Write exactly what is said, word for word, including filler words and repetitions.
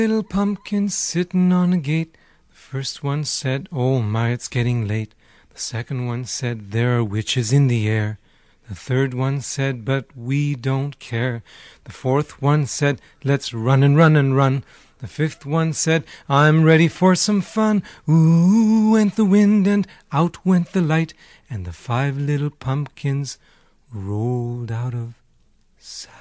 Little pumpkins sitting on a gate. The first one said, "Oh my, it's getting late." The second one said, "There are witches in the air." The third one said, "But we don't care." The fourth one said, "Let's run and run and run." The fifth one said, "I'm ready for some fun." Ooh went the wind and out went the light, and the five little pumpkins rolled out of sight.